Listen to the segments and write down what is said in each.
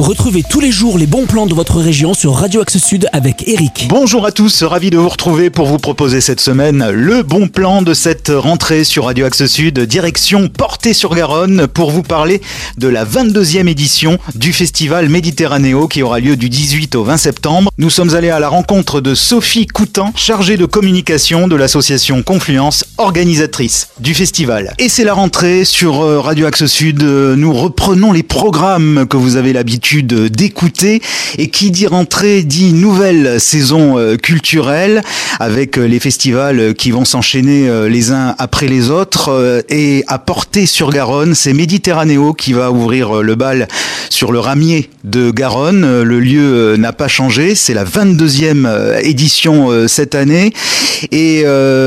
Retrouvez tous les jours les bons plans de votre région sur Radio Axe Sud avec Eric. Bonjour à tous, ravi de vous retrouver pour vous proposer cette semaine le bon plan de cette rentrée sur Radio Axe Sud, direction Portet-sur-Garonne, pour vous parler de la 22e édition du festival Méditerranéo qui aura lieu du 18 au 20 septembre. Nous sommes allés à la rencontre de Sophie Coutan, chargée de communication de l'association Confluence, organisatrice du festival. Et c'est la rentrée sur Radio Axe Sud, nous reprenons les programmes que vous avez l'habitude d'écouter, et qui dit rentrée dit nouvelle saison culturelle avec les festivals qui vont s'enchaîner les uns après les autres. Et à Portet-sur-Garonne, c'est Méditerranéo qui va ouvrir le bal sur le ramier de Garonne. Le lieu n'a pas changé, c'est la 22e édition cette année. Et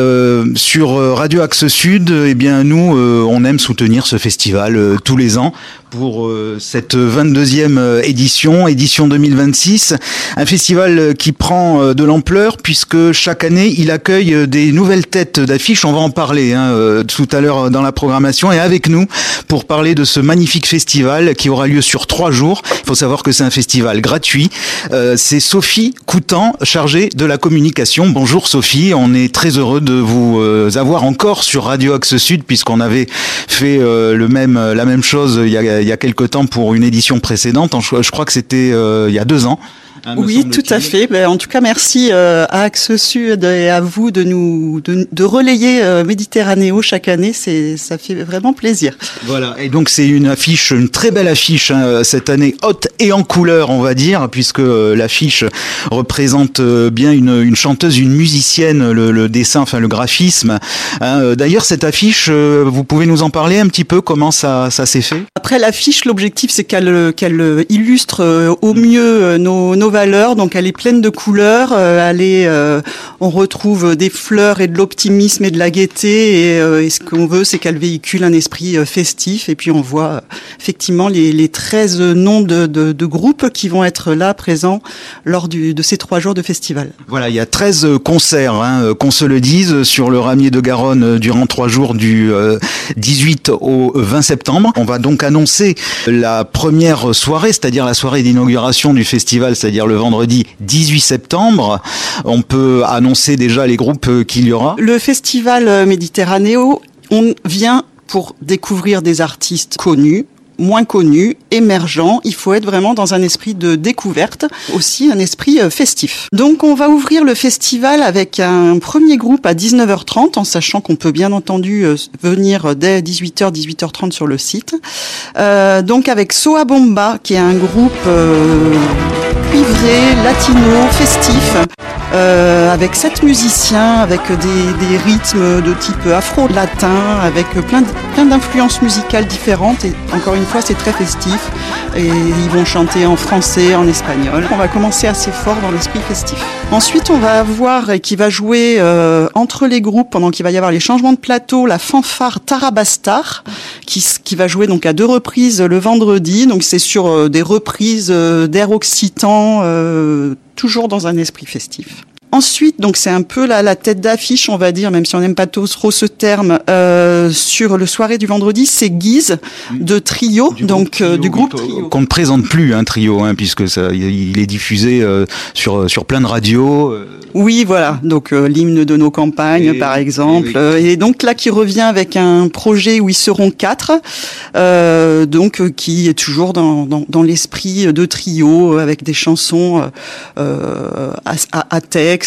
sur Radio Axe Sud, eh bien nous on aime soutenir ce festival tous les ans pour cette 22e édition 2026, un festival qui prend de l'ampleur puisque chaque année il accueille des nouvelles têtes d'affiche. On va en parler tout à l'heure dans la programmation, et avec nous pour parler de ce magnifique festival qui aura lieu sur 3 jours. Il faut savoir que c'est un festival gratuit. C'est Sophie Coutan, chargée de la communication. Bonjour Sophie, on est très heureux de vous avoir encore sur Radio Axe Sud puisqu'on avait fait la même chose il y a quelque temps pour une édition précédente. Je crois que c'était il y a 2 ans. Oui, tout à fait. En tout cas, merci à Axe Sud et à vous de relayer Méditerranéo chaque année. Ça fait vraiment plaisir. Voilà. Et donc c'est une très belle affiche cette année, haute et en couleur, on va dire, puisque l'affiche représente bien une chanteuse, une musicienne, le dessin, enfin le graphisme. D'ailleurs, cette affiche, vous pouvez nous en parler un petit peu, comment ça s'est fait? Après l'affiche, l'objectif c'est qu'elle illustre au mieux nos valeurs, donc elle est pleine de couleurs, on retrouve des fleurs et de l'optimisme et de la gaieté, et ce qu'on veut c'est qu'elle véhicule un esprit festif, et puis on voit effectivement les 13 noms de groupes qui vont être là présents lors de ces 3 jours de festival. Voilà, il y a 13 concerts, qu'on se le dise, sur le ramier de Garonne durant 3 jours du 18 au 20 septembre. On va donc annoncer la première soirée, c'est-à-dire la soirée d'inauguration du festival, c'est-à-dire le vendredi 18 septembre. On peut annoncer déjà les groupes qu'il y aura. Le festival Méditerranéo, on vient pour découvrir des artistes connus, moins connus, émergents. Il faut être vraiment dans un esprit de découverte, aussi un esprit festif. Donc on va ouvrir le festival avec un premier groupe à 19h30, en sachant qu'on peut bien entendu venir dès 18h30 sur le site. Donc avec Soa Bomba, qui est un groupe cuivré, latino, festif, avec 7 musiciens, avec des rythmes de type afro-latin, avec plein d'influences musicales différentes, et encore une fois c'est très festif, et ils vont chanter en français, en espagnol. On va commencer assez fort dans l'esprit festif. Ensuite on va avoir, et qui va jouer entre les groupes pendant qu'il va y avoir les changements de plateau, la fanfare Tarabastar, qui va jouer donc à 2 reprises le vendredi. Donc c'est sur des reprises d'air occitan, toujours dans un esprit festif. Ensuite, donc c'est un peu la tête d'affiche, on va dire, même si on n'aime pas trop ce terme, sur le soirée du vendredi, c'est Guise de Trio, du groupe Trio. Qu'on ne présente plus, Trio, puisque il est diffusé sur plein de radios. Oui, voilà, donc l'hymne de nos campagnes, par exemple, et donc là qui revient avec un projet où ils seront 4, qui est toujours dans l'esprit de Trio, avec des chansons à texte,